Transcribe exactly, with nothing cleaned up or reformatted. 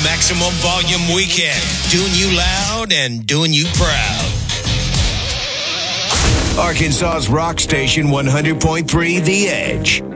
Maximum Volume Weekend. Doing you loud and doing you proud. Arkansas's rock station one hundred point three The Edge.